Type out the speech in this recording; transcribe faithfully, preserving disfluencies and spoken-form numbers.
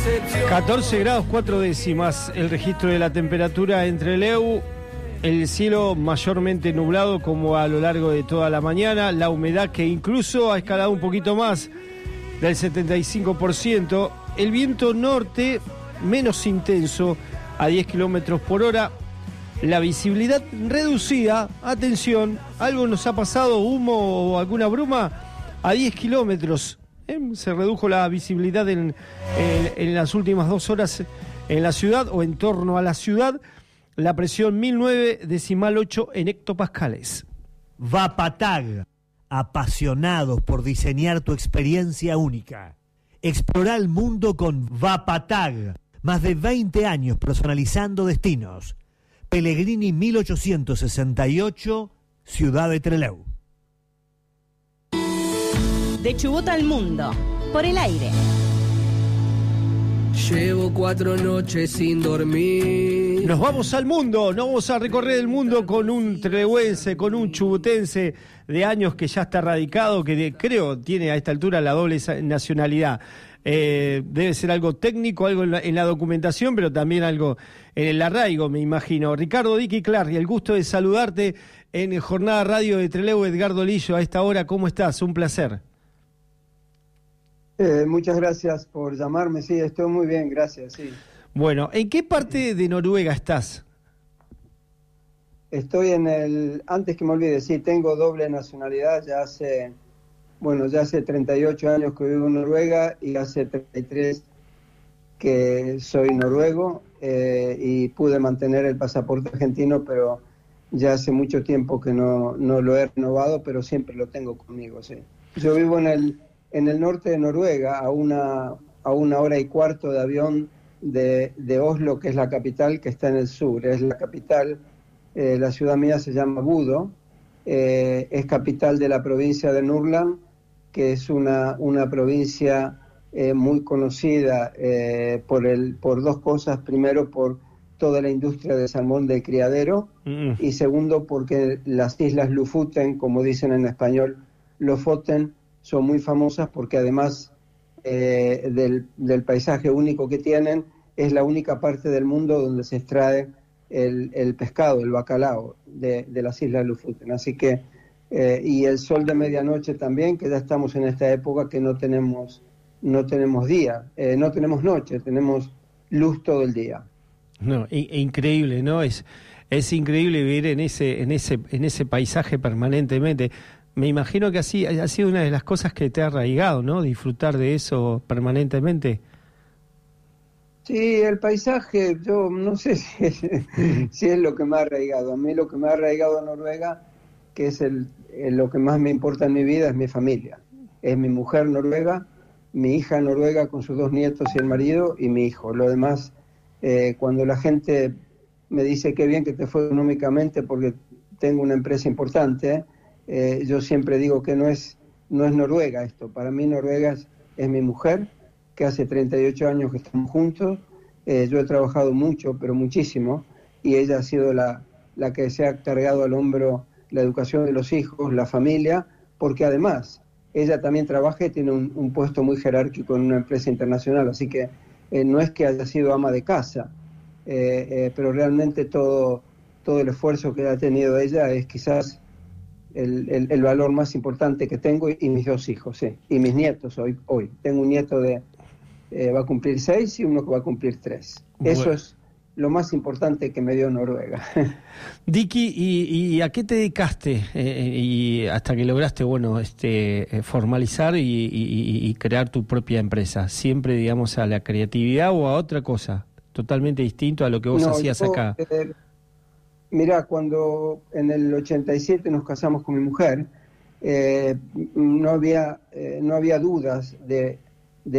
catorce grados cuatro décimas el registro de la temperatura en Trelew. El cielo mayormente nublado como a lo largo de toda la mañana. La humedad que incluso ha escalado un poquito más del setenta y cinco por ciento. El viento norte menos intenso a diez kilómetros por hora. La visibilidad reducida. Atención, algo nos ha pasado, humo o alguna bruma a diez kilómetros. ¿Eh? Se redujo la visibilidad en, en, en las últimas dos horas en la ciudad o en torno a la ciudad. La presión mil nueve decimal ocho en hectopascales. Vapatag, apasionados por diseñar tu experiencia única. Explora el mundo con Vapatag. Más de veinte años personalizando destinos. Pellegrini mil ochocientos sesenta y ocho, Ciudad de Trelew. De Chubut al mundo, por el aire. Llevo cuatro noches sin dormir. Nos vamos al mundo, nos vamos a recorrer el mundo con un trelewense, con un chubutense de años que ya está radicado, que de, creo tiene a esta altura la doble nacionalidad. Eh, debe ser algo técnico, algo en la, en la documentación, pero también algo en el arraigo, me imagino. Ricardo Dicky Clarri, el gusto de saludarte en Jornada Radio de Trelew. Edgardo Lillo, a esta hora, ¿cómo estás? Un placer. Eh, muchas gracias por llamarme, sí, estoy muy bien, gracias, sí. Bueno, ¿en qué parte de Noruega estás? Estoy en el, antes que me olvide, sí, tengo doble nacionalidad, ya hace, bueno, ya hace treinta y ocho años que vivo en Noruega y hace treinta y tres que soy noruego eh, y pude mantener el pasaporte argentino, pero ya hace mucho tiempo que no, no lo he renovado, pero siempre lo tengo conmigo, sí. Yo vivo en el... en el norte de Noruega, a una, a una hora y cuarto de avión de, de Oslo, que es la capital, que está en el sur. Es la capital, eh, la ciudad mía se llama Budo, eh, es capital de la provincia de Nordland, que es una, una provincia eh, muy conocida eh, por, el, por dos cosas. Primero, por toda la industria de salmón de criadero, mm. y segundo, porque las islas Lofoten, como dicen en español, Lofoten, son muy famosas porque además eh, del, del paisaje único que tienen, es la única parte del mundo donde se extrae el, el pescado, el bacalao de, de las islas Lofoten. Así que, eh, y el sol de medianoche también, que ya estamos en esta época que no tenemos, no tenemos día, eh, no tenemos noche, tenemos luz todo el día. No, in- increíble, ¿no? Es, es increíble vivir en ese, en ese, en ese paisaje permanentemente. Me imagino que así ha sido una de las cosas que te ha arraigado, ¿no? Disfrutar de eso permanentemente. Sí, el paisaje, yo no sé si es, si es lo que me ha arraigado. A mí lo que me ha arraigado en Noruega, que es el, el, lo que más me importa en mi vida, es mi familia. Es mi mujer noruega, mi hija noruega con sus dos nietos y el marido, y mi hijo. Lo demás, eh, cuando la gente me dice qué bien que te fue económicamente porque tengo una empresa importante, Eh, yo siempre digo que no es no es Noruega esto. Para mí Noruega es, es mi mujer, que hace treinta y ocho años que estamos juntos. Eh, yo he trabajado mucho, pero muchísimo, y ella ha sido la, la que se ha cargado al hombro la educación de los hijos, la familia, porque además ella también trabaja y tiene un, un puesto muy jerárquico en una empresa internacional, así que eh, no es que haya sido ama de casa, eh, eh, pero realmente todo, todo el esfuerzo que ha tenido ella es quizás El, el, el valor más importante que tengo, y, y mis dos hijos, sí, y mis nietos hoy. hoy. Tengo un nieto de, eh, va a cumplir seis y uno que va a cumplir tres. Bueno. Eso es lo más importante que me dio Noruega. Dicky, ¿y, y a qué te dedicaste eh, y hasta que lograste, bueno, este, formalizar y, y, y crear tu propia empresa? ¿Siempre, digamos, a la creatividad o a otra cosa totalmente distinto a lo que vos no, hacías yo, acá? Eh, Mirá, cuando en el ochenta y siete nos casamos con mi mujer, eh, no había, eh, no había dudas de